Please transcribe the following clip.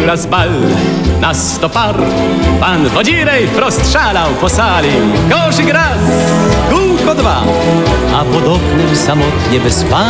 raz bal na 100 par. Pan Wodzirej rozstrzelał po sali. Koszyk raz, kółko dwa, a pod oknem samotnie bez